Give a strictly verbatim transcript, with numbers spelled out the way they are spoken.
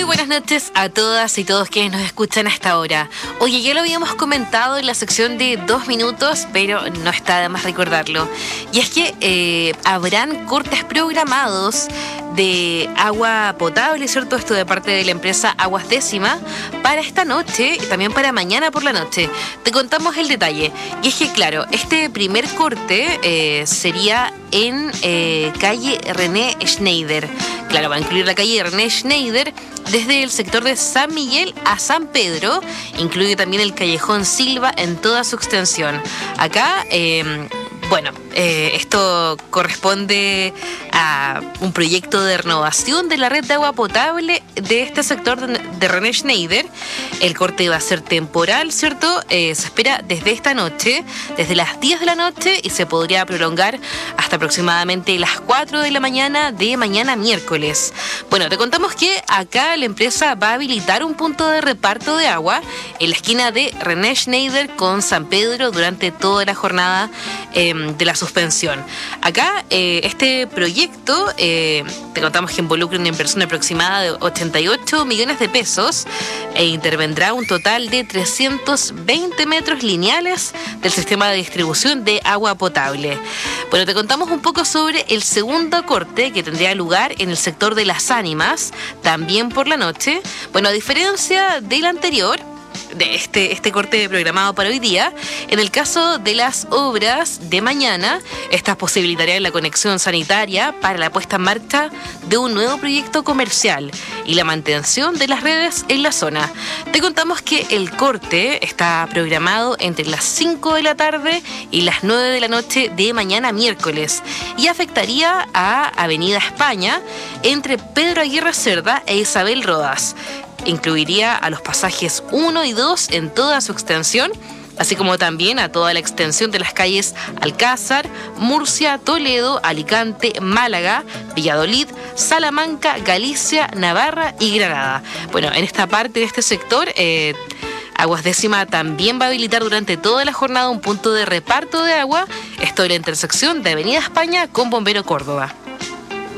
buenas noches a todas y todos quienes nos escuchan hasta ahora. Oye, ya lo habíamos comentado en la sección de dos minutos, pero no está de más recordarlo. Y es que eh, habrán cortes programados de agua potable, ¿cierto? Esto de parte de la empresa Aguas Décima para esta noche y también para mañana por la noche. Te contamos el detalle. Y es que, claro, este primer corte eh, sería en eh, calle René Schneider. Claro, va a incluir la calle René Schneider desde el sector de San Miguel a San Pedro. Incluye también el callejón Silva en toda su extensión. Acá, eh, bueno, eh, esto corresponde a un proyecto de renovación de la red de agua potable de este sector de, de René Schneider. El corte va a ser temporal, ¿cierto? Eh, se espera desde esta noche, desde las diez de la noche, y se podría prolongar hasta aproximadamente las cuatro de la mañana de mañana miércoles. Bueno, te contamos que acá la empresa va a habilitar un punto de reparto de agua en la esquina de René Schneider con San Pedro durante toda la jornada eh, de la suspensión. Acá, eh, este proyecto, eh, te contamos que involucra una inversión aproximada de ochenta y ocho millones de pesos e intervendrá un total de trescientos veinte metros lineales del sistema de distribución de agua potable. Bueno, te contamos un poco sobre el segundo corte que tendría lugar en el sector de Las Ánimas, también por la noche. Bueno, a diferencia del anterior, de este, este corte programado para hoy día, en el caso de las obras de mañana, estas posibilitarían la conexión sanitaria para la puesta en marcha de un nuevo proyecto comercial y la mantención de las redes en la zona. Te contamos que el corte está programado entre las cinco de la tarde y las nueve de la noche de mañana miércoles y afectaría a Avenida España entre Pedro Aguirre Cerda e Isabel Rodas. Incluiría a los pasajes uno y dos en toda su extensión, así como también a toda la extensión de las calles Alcázar, Murcia, Toledo, Alicante, Málaga, Valladolid, Salamanca, Galicia, Navarra y Granada. Bueno, en esta parte de este sector, eh, Aguas Décima también va a habilitar durante toda la jornada un punto de reparto de agua, esto en la intersección de Avenida España con Bombero Córdoba.